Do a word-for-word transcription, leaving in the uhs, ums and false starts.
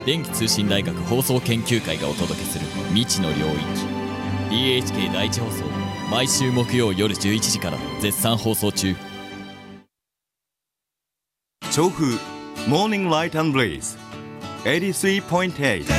電気通信大学放送研究会がお届けする未知の領域。 ディーエイチケー 第一放送、毎週木曜夜じゅういちじから絶賛放送中。 調布モーニングライト&ブレイズ エイティスリーポイントエイト